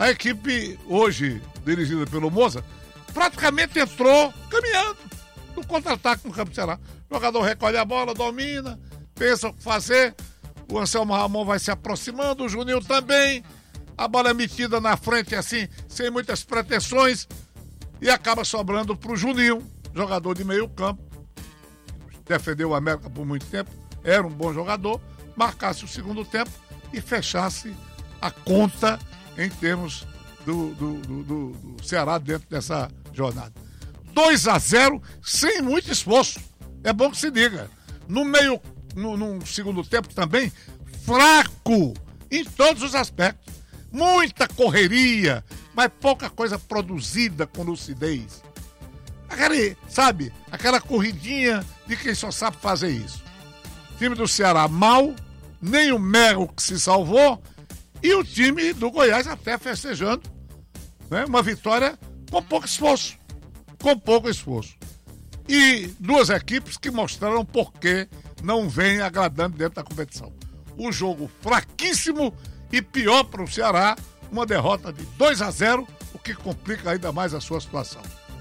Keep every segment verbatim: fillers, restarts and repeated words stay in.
a equipe, hoje dirigida pelo Moza, praticamente entrou caminhando no contra-ataque no campo do Ceará. O jogador recolhe a bola, domina, pensa o que fazer, o Anselmo Ramon vai se aproximando, o Juninho também, a bola é metida na frente assim, sem muitas pretensões, e acaba sobrando para o Juninho, jogador de meio campo, defendeu o América por muito tempo, era um bom jogador, marcasse o segundo tempo e fechasse a conta em termos do, do, do, do, do Ceará dentro dessa jornada. dois a zero sem muito esforço, é bom que se diga. No meio, no, no segundo tempo também, fraco em todos os aspectos. Muita correria, mas pouca coisa produzida com lucidez. Aquela, sabe, aquela corridinha de quem só sabe fazer isso. O time do Ceará mal, nem o Mero que se salvou, e o time do Goiás até festejando, né, uma vitória com pouco esforço. Com pouco esforço. E duas equipes que mostraram por que não vem agradando dentro da competição. O jogo fraquíssimo e pior para o Ceará, uma derrota de dois a zero, o que complica ainda mais a sua situação.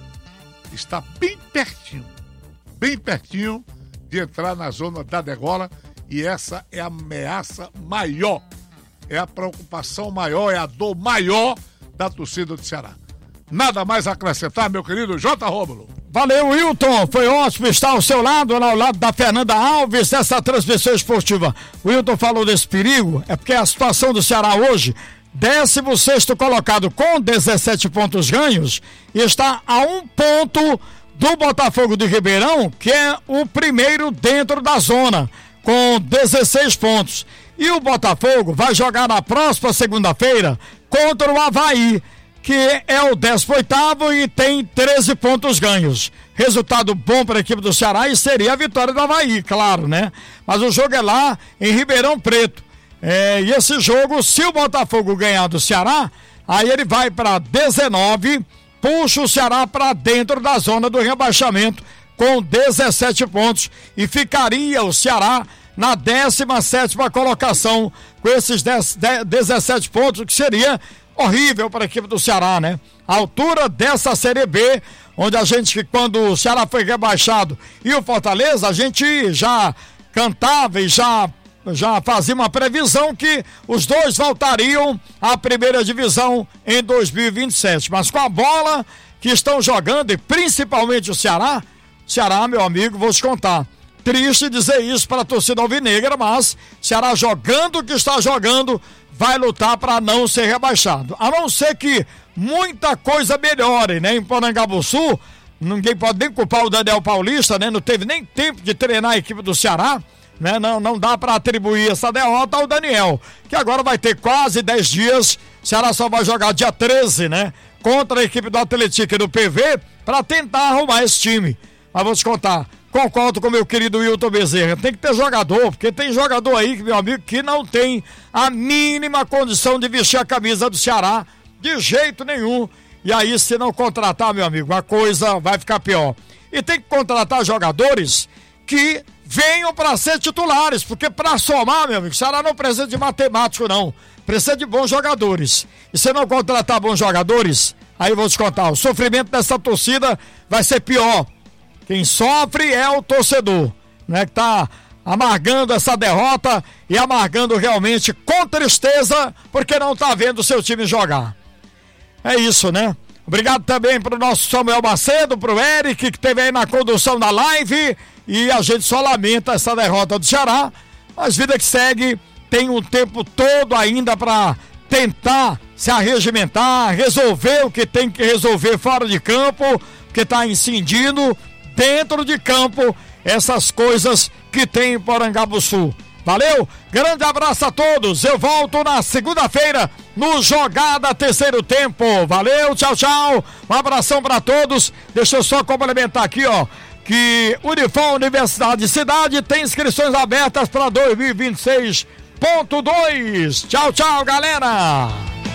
Está bem pertinho, bem pertinho de entrar na zona da degola, e essa é a ameaça maior, é a preocupação maior, é a dor maior da torcida do Ceará. Nada mais a acrescentar, meu querido J. Rômulo. Valeu, Wilton, foi ótimo estar ao seu lado, ao lado da Fernanda Alves, dessa transmissão esportiva. O Wilton falou desse perigo, é porque a situação do Ceará hoje, décimo sexto colocado com dezessete pontos ganhos, e está a um ponto do Botafogo de Ribeirão, que é o primeiro dentro da zona, com dezesseis pontos. E o Botafogo vai jogar na próxima segunda-feira contra o Avaí, que é o décimo oitavo e tem treze pontos ganhos. Resultado bom para a equipe do Ceará e seria a vitória do Avaí, claro, né? Mas o jogo é lá em Ribeirão Preto. É, e esse jogo, se o Botafogo ganhar do Ceará, aí ele vai para dezenove, puxa o Ceará para dentro da zona do rebaixamento com dezessete pontos e ficaria o Ceará na décima sétima colocação com esses dez, dez, dezessete pontos, que seria horrível para a equipe do Ceará, né? A altura dessa Série B, onde a gente, quando o Ceará foi rebaixado e o Fortaleza, a gente já cantava e já, já fazia uma previsão que os dois voltariam à primeira divisão em dois mil e vinte e sete. Mas com a bola que estão jogando, e principalmente o Ceará, Ceará, meu amigo, vou te contar. Triste dizer isso para a torcida alvinegra, mas Ceará jogando o que está jogando, vai lutar para não ser rebaixado. A não ser que muita coisa melhore, né? Em Porangabuçu, ninguém pode nem culpar o Daniel Paulista, né? Não teve nem tempo de treinar a equipe do Ceará, né? Não, não dá para atribuir essa derrota ao Daniel, que agora vai ter quase dez dias. O Ceará só vai jogar dia treze, né? Contra a equipe do Atlético e do P V, para tentar arrumar esse time. Mas vou te contar, concordo com o meu querido Wilton Bezerra, tem que ter jogador, porque tem jogador aí, meu amigo, que não tem a mínima condição de vestir a camisa do Ceará, de jeito nenhum. E aí, se não contratar, meu amigo, a coisa vai ficar pior. E tem que contratar jogadores que venham para ser titulares, porque para somar, meu amigo, o Ceará não precisa de matemático, não. Precisa de bons jogadores. E se não contratar bons jogadores, aí eu vou te contar, o sofrimento dessa torcida vai ser pior. Quem sofre é o torcedor, né, que tá amargando essa derrota e amargando realmente com tristeza, porque não tá vendo o seu time jogar. É isso, né? Obrigado também pro nosso Samuel Macedo, pro Eric, que esteve aí na condução da live, e a gente só lamenta essa derrota do Ceará, mas vida que segue, tem um tempo todo ainda para tentar se arregimentar, resolver o que tem que resolver fora de campo, porque tá incidindo dentro de campo essas coisas que tem em Porangabuçu. Valeu? Grande abraço a todos. Eu volto na segunda-feira no Jogada Terceiro Tempo. Valeu, tchau, tchau. Um abração para todos. Deixa eu só complementar aqui, ó, que Unifom Universidade de Cidade tem inscrições abertas para dois mil e vinte e seis ponto dois. Tchau, tchau, galera.